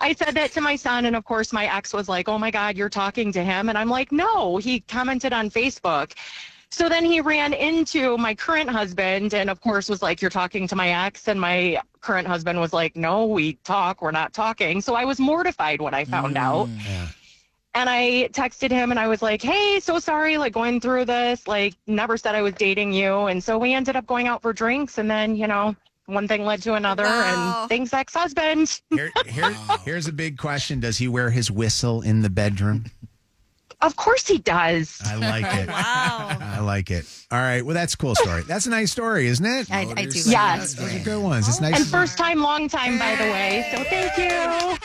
I said that to my son, and of course my ex was like, oh my God, you're talking to him. And I'm like, no, he commented on Facebook. So then he ran into my current husband and of course was like, you're talking to my ex. And my current husband was like, no, we're not talking. So I was mortified when I found out. Yeah. And I texted him and I was like, hey, so sorry, like going through this, like never said I was dating you. And so we ended up going out for drinks. And then, one thing led to another and thanks, ex-husband. Here's a big question. Does he wear his whistle in the bedroom? Of course he does. I like it. Wow. I like it. All right. Well, that's a cool story. That's a nice story, isn't it? I do. Yes. Those are good ones. It's nice. And first time, long time, by the way. So thank you.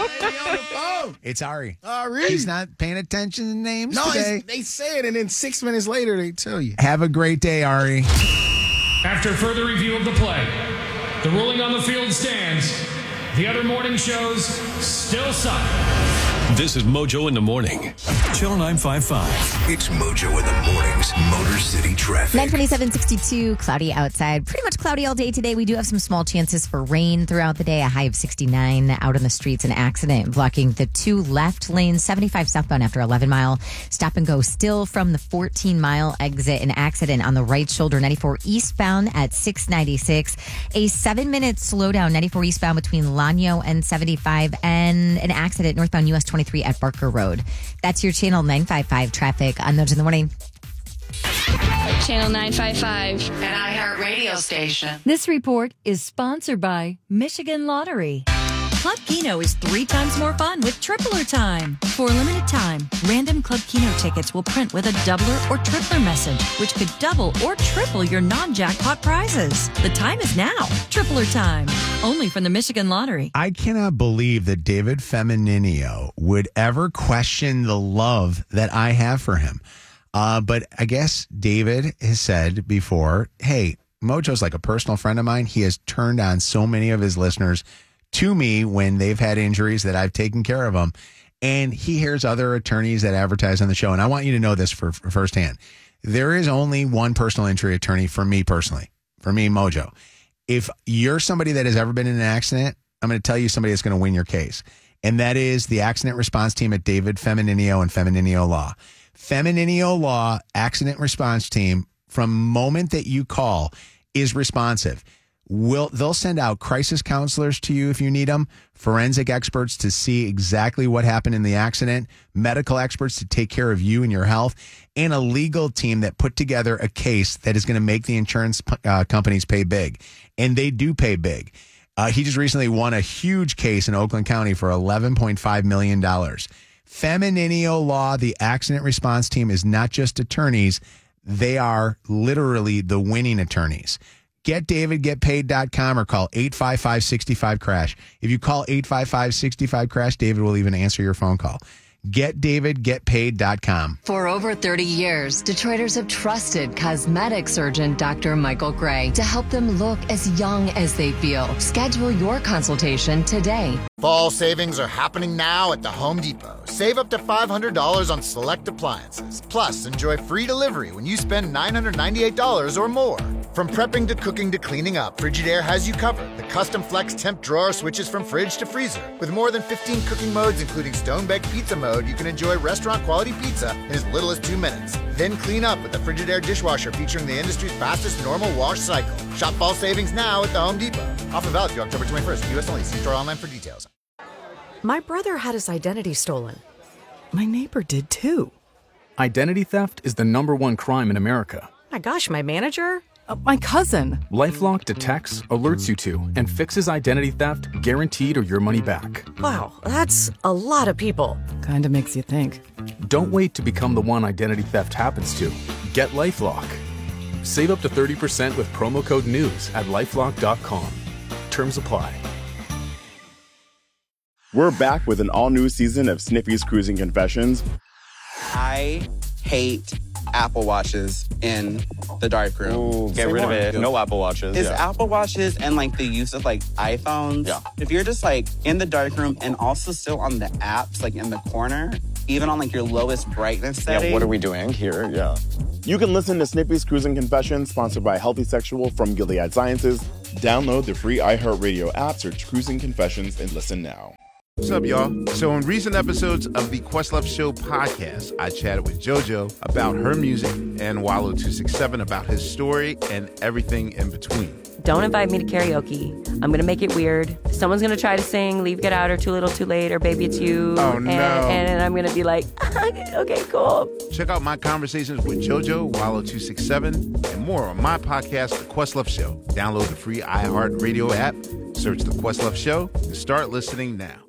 It's Ari. Ari. He's not paying attention to names No, today. they say it, and then 6 minutes later, they tell you. Have a great day, Ari. After further review of the play, the ruling on the field stands. The other morning shows still suck. This is Mojo in the Morning. Channel 955. It's Mojo in the Mornings. Motor City Traffic. 9:27:62, cloudy outside. Pretty much cloudy all day today. We do have some small chances for rain throughout the day. A high of 69 out on the streets. An accident blocking the 2 left lanes. 75 southbound after 11 Mile. Stop and go still from the 14 Mile exit. An accident on the right shoulder. 94 eastbound at 696. A 7-minute slowdown. 94 eastbound between Lanyo and 75. And an accident northbound US 23 at Barker Road. That's your Channel 955 traffic on Mojo in the Morning. Channel 955. An iHeartRadio station. This report is sponsored by Michigan Lottery. Club Keno is 3 times more fun with Tripler Time. For a limited time, random Club Keno tickets will print with a doubler or tripler message, which could double or triple your non-jackpot prizes. The time is now. Tripler Time. Only from the Michigan Lottery. I cannot believe that David Femininio would ever question the love that I have for him. But I guess David has said before, hey, Mojo's like a personal friend of mine. He has turned on so many of his listeners to me when they've had injuries that I've taken care of them. And he hears other attorneys that advertise on the show. And I want you to know this for firsthand. There is only one personal injury attorney for me personally, for me, Mojo. If you're somebody that has ever been in an accident, I'm going to tell you somebody that's going to win your case. And that is the accident response team at David Femininio and Femininio Law. Femininio Law accident response team, from moment that you call, is responsive. They'll send out crisis counselors to you if you need them, forensic experts to see exactly what happened in the accident, medical experts to take care of you and your health, and a legal team that put together a case that is going to make the insurance companies pay big. And they do pay big. He just recently won a huge case in Oakland County for $11.5 million. Femininio Law, the accident response team, is not just attorneys. They are literally the winning attorneys. GetDavidGetPaid.com or call 855-65-CRASH. If you call 855-65-CRASH, David will even answer your phone call. GetDavidGetPaid.com. For over 30 years, Detroiters have trusted cosmetic surgeon Dr. Michael Gray to help them look as young as they feel. Schedule your consultation today. Fall savings are happening now at the Home Depot. Save up to $500 on select appliances. Plus, enjoy free delivery when you spend $998 or more. From prepping to cooking to cleaning up, Frigidaire has you covered. The custom flex temp drawer switches from fridge to freezer. With more than 15 cooking modes, including stone-baked pizza mode, you can enjoy restaurant-quality pizza in as little as 2 minutes. Then clean up with the Frigidaire dishwasher featuring the industry's fastest normal wash cycle. Shop fall savings now at the Home Depot. Offer valid through October 21st. U.S. only. See store online for details. My brother had his identity stolen. My neighbor did too. Identity theft is the #1 crime in America. My gosh, my manager? My cousin. LifeLock detects, alerts you to, and fixes identity theft guaranteed or your money back. Wow, that's a lot of people. Kinda makes you think. Don't wait to become the one identity theft happens to. Get LifeLock. Save up to 30% with promo code NEWS at LifeLock.com. Terms apply. We're back with an all-new season of Sniffy's Cruising Confessions. I hate Apple Watches in the darkroom. Ooh, get rid of it. No Apple Watches. Is Apple Watches and like the use of like iPhones. Yeah. If you're just like in the darkroom and also still on the apps, like in the corner, even on like your lowest brightness setting. Yeah, what are we doing here? Yeah. You can listen to Sniffy's Cruising Confessions, sponsored by Healthy Sexual from Gilead Sciences. Download the free iHeartRadio app, search Cruising Confessions, and listen now. What's up, y'all? So in recent episodes of the Questlove Show podcast, I chatted with JoJo about her music and Wallow 267 about his story and everything in between. Don't invite me to karaoke. I'm going to make it weird. Someone's going to try to sing Leave, Get Out, or Too Little, Too Late, or Baby It's You. Oh, no. And I'm going to be like, okay, cool. Check out my conversations with JoJo, Wallow 267, and more on my podcast, The Questlove Show. Download the free iHeartRadio app, search The Questlove Show, and start listening now.